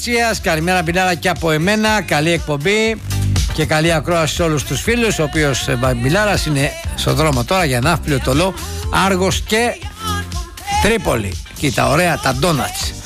Καλημέρα Μπιλάρα και από εμένα. Καλή εκπομπή και καλή ακρόαση σε όλους τους φίλους. Ο οποίος Μπιλάρας είναι στο δρόμο τώρα για Ναύπλιο, Τολό, Άργος και Τρίπολη. Κοίτα, ωραία τα ντόνατς.